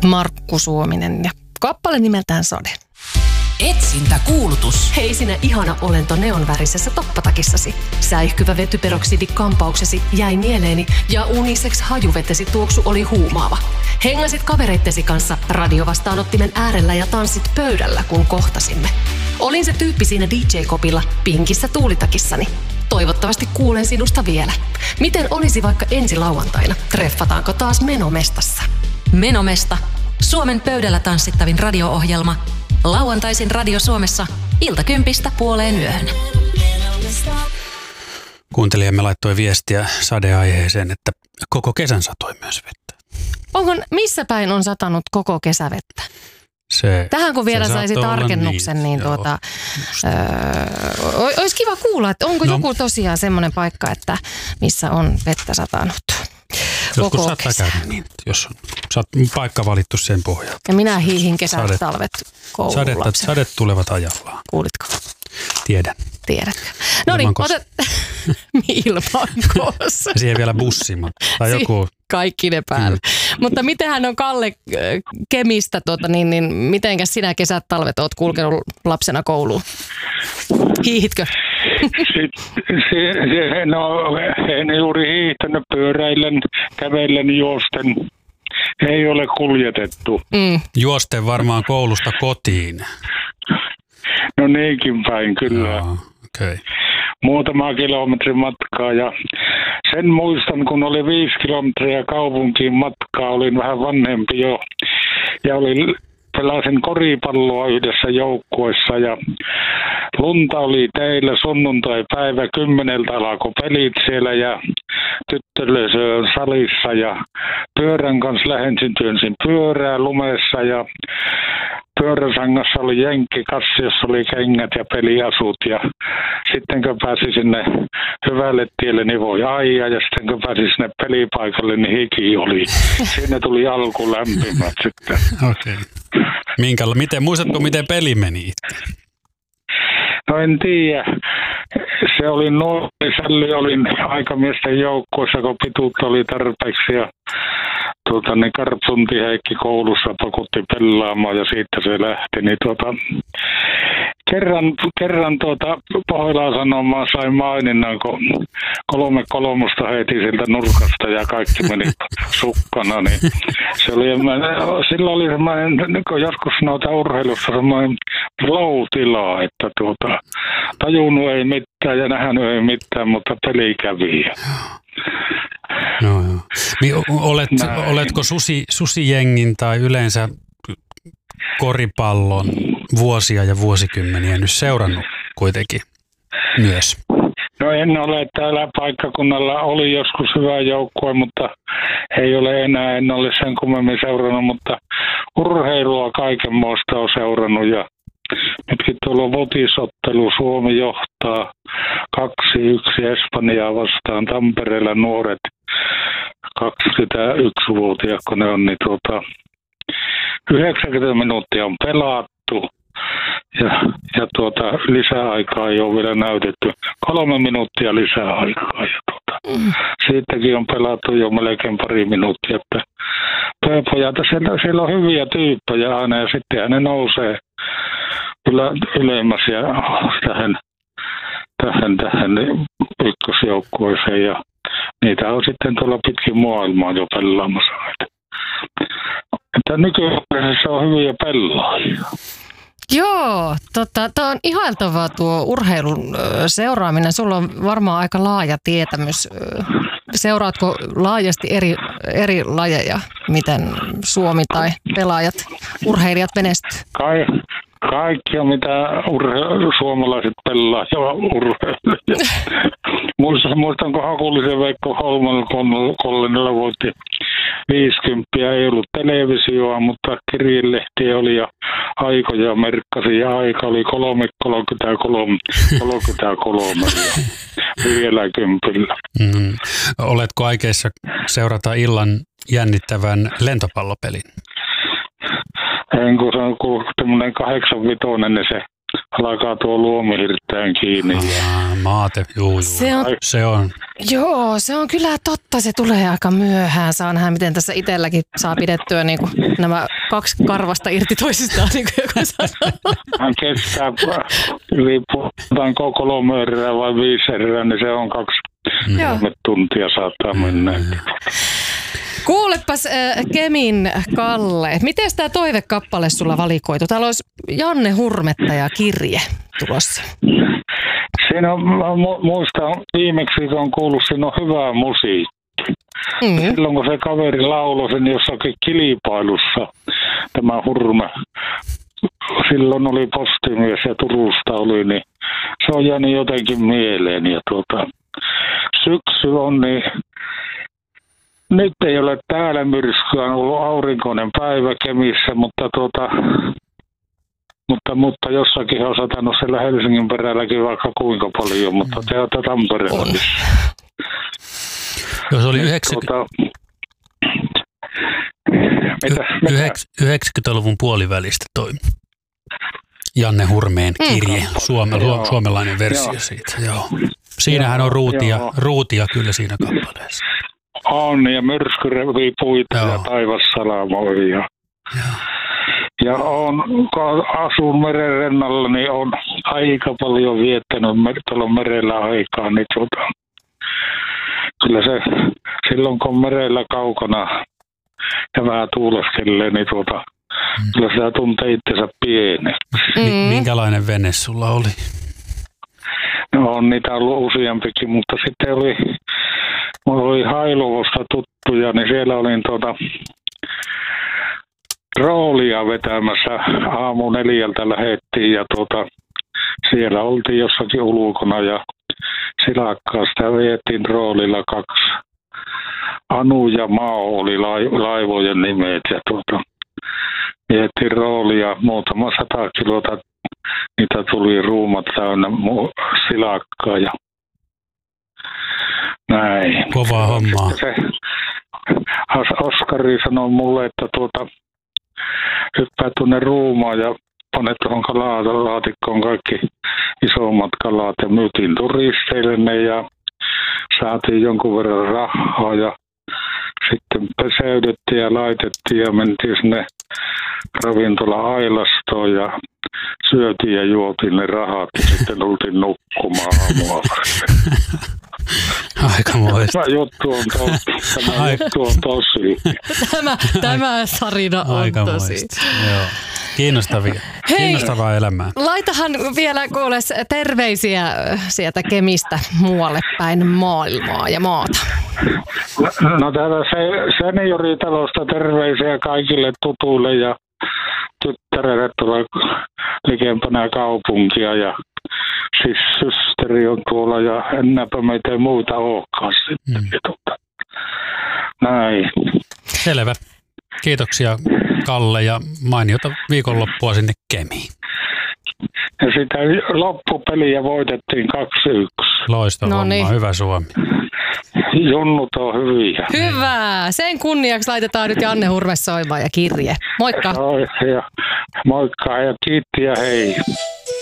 Markku Suominen ja kappale nimeltään Sade. Etsintäkuulutus. Hei sinä ihana olento neonvärisessä toppatakissasi. Säihkyvä vetyperoksidi kampauksesi jäi mieleeni ja unisex hajuvetesi tuoksu oli huumaava. Hengasit kavereittesi kanssa radiovastaanottimen äärellä ja tanssit pöydällä, kun kohtasimme. Olin se tyyppi siinä DJ-kopilla pinkissä tuulitakissani. Toivottavasti kuulen sinusta vielä. Miten olisi vaikka ensi lauantaina? Treffataanko taas Menomestassa? Menomesta. Suomen pöydällä tanssittavin radio-ohjelma. Lauantaisin Radio Suomessa 10:00–12:00. Kuuntelijamme laittoi viestiä sadeaiheeseen, että koko kesän satoi myös vettä. Missä päin on satanut koko kesävettä? Tähän kun vielä saisi tarkennuksen, niin olisi kiva kuulla, että onko joku tosiaan semmoinen paikka, että missä on vettä satanut. Joskus saattaa käydä niin, jos on paikka valittu sen pohjalta. Ja minä hiihin kesät, talvet koululapsena. Sadet tulevat ajallaan. Kuulitko? Tiedän. Tiedätkö? No niin, ilman koossa. Ja siihen vielä bussi, tai joku. Kaikki ne päällä. Mutta mitenhän on Kalle Kemistä, mitenkäs sinä kesät, talvet oot kulkenut lapsena kouluun? Hiihitkö? En juuri hiihtänyt, pyöräillen, kävellen, juosten. Ei ole kuljetettu. Juosten varmaan koulusta kotiin. No niinkin päin, kyllä. Okay. Muutama kilometrin matkaa ja sen muistan, kun oli 5 kilometriä kaupunkiin matkaa, olin vähän vanhempi jo ja pelasin koripalloa yhdessä joukkueessa ja lunta oli teillä sunnuntai-päivä 10:00 alkoi pelit siellä ja tyttölösö salissa ja pyörän kanssa työnsin pyörää lumessa ja pyöräsangassa oli jenkkikassi, jossa oli kengät ja peliasut ja sitten kun pääsi sinne hyvälle tielle, niin voi aijaa ja sitten kun pääsi sinne pelipaikalle, niin hiki oli. Siinä tuli alku lämpimät sitten. Okei. Muistatko, miten peli meni? No en tiedä. Se oli nuori sälli, olin aikamiesten joukkueessa, kun pituutta oli tarpeeksi ja Karpsunti Heikki koulussa pakotti pelaamaan ja siitä se lähti. Niin kerran Pohjolaan Sanomaan sai maininnan, kun 3-3 heitin siltä nurkasta ja kaikki meni sukkana. Niin se oli, sillä oli semmoinen, kun joskus noita urheilussa semmoinen flow-tila, että tajunnut ei mitään ja nähnyt ei mitään, mutta peli kävi. No, joo. Oletko susijengin tai yleensä koripallon vuosia ja vuosikymmeniä nyt seurannut kuitenkin myös? No en ole täällä paikkakunnalla. Oli joskus hyvä joukkue, mutta ei ole enää. En ole sen kummemmin seurannut, mutta urheilua kaikenmoista on seurannut ja nytkin tuolla on votisottelu. Suomi johtaa 2-1 Espanjaa vastaan. Tampereella nuoret 21-vuotiaat, kun ne on, niin 90 minuuttia on pelattu ja lisäaikaa ei ole vielä näytetty. 3 minuuttia lisäaikaa ja siitäkin on pelattu jo melkein pari minuuttia. Että pojat, siellä on hyviä tyyppejä aina ja sitten ne nousee ylemmäs ja tähän ykkösjoukkueeseen ja niitä on sitten tuolla pitkin maailmaa jo pelaamassa. Että nykyään on hyviä pelaajia. Joo, tämä on ihailtavaa tuo urheilun seuraaminen. Sulla on varmaan aika laaja tietämys. Seuraatko laajasti eri lajeja, miten Suomi tai pelaajat, urheilijat menestyy? Kaikkia, mitä suomalaiset pelaa ja urheilijat. Muistan, kun Hakulisen Veikko Kollenilla voitti 50, ei ollut televisioa, mutta kirjelehti oli ja aikoja merkkasi ja aika oli 3:33 ja vielä 10. Oletko aikeissa seurata illan jännittävän lentopallopelin? En kun se on tämmöinen 8-5, niin se alkaa tuo luomihirttään kiinni. Maate, juu. Se on. Joo, se on kyllä totta. Se tulee aika myöhään. Saa nähdä, miten tässä itselläkin saa pidettyä niin kuin nämä 2 karvasta irti toisistaan, niin kuin joku sanoo. Hän kestää, riipputaan 3 erää vai 5 erää, niin se on 2-3 tuntia saattaa mennä. Kuulepas Kemin Kalle, miten tämä toivekappale sulla valikoitu? Täällä olisi Janne Hurmettaja kirje tulossa. Siinä on, muistan viimeksi, kun on kuullut, siinä on hyvää musiikki. Silloin kun se kaveri lauloi sen jossakin kilpailussa, tämä Hurme, silloin oli postimies ja Turusta oli, niin se on jäänyt jotenkin mieleen. Ja syksy on, niin nyt ei ole täällä myrskyä, on ollut aurinkoinen päivä Kemissä, mutta jossakin on satanut siellä Helsingin perälläkin vaikka kuinka paljon, mutta te olette Tampereella. Jos oli 90-luvun puolivälistä toi Janne Hurmeen kirje, suomalainen versio siitä. Joo. Siinähän on ruutia kyllä siinä kappaleessa. On, ja myrsky revii puita ja taivas salamoi. Ja kun asun meren rannalla, niin on aika paljon viettänyt tuolla merellä aikaa. Niin kyllä se silloin, kun on merellä kaukana ja vähän tuuleskelee, niin kyllä sitä tuntee itsensä pieneksi. Minkälainen vene sulla oli? No on niitä ollut useampikin, mutta sitten mulla oli Hailuosta tuttuja, niin siellä olin roolia vetämässä. Aamu 4 lähettiin ja siellä oltiin jossakin ulkona ja silakkaa sitä veettiin roolilla 2. Anu ja Mao oli laivojen nimet ja veettiin roolia muutama 100 kilota. Niitä tuli ruumat täynnä silakkaa ja näin. Kovaa hommaa. Oskari sanoi mulle, että hyppää tuonne ruumaan ja pane tuohon kalaalaatikkoon kaikki isommat kalat ja myytiin turisteille ne ja saatiin jonkun verran rahaa ja sitten peseydyttiin ja laitettiin ja mentiin sinne ravintola Ailastoon ja syötiin ja juotiin ne rahat ja sitten tultiin nukkumaan aamua. Aikamoista. Tämä juttu on tosi. Tämä tarina on tosi. Joo. Kiinnostavaa elämää. Laitahan vielä kuules terveisiä sieltä Kemistä muualle päin maailmaa ja maata. No täällä senioritalosta terveisiä kaikille tutuille ja tyttärelle tuolla likempänä kaupunkia ja siis systeri on tuolla ja ennäpä meitä ei muita olekaan sitten. Näin. Selvä. Kiitoksia Kalle ja mainiota viikonloppua sinne Kemiin. Ja sitä loppupeliä voitettiin 2-1. Loistava homma, hyvä Suomi. Junnut on hyviä. Hyvä. Sen kunniaksi laitetaan nyt Janne Hurme soimaan ja kirje. Moikka. Moikka ja kiitti ja hei.